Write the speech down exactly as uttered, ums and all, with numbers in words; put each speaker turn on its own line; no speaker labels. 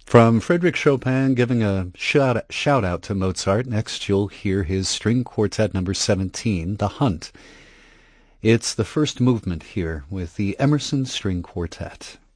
From Frédéric Chopin giving a shout, shout out to Mozart, next you'll hear his String Quartet number seventeen, The Hunt. It's the first movement here with the Emerson String Quartet.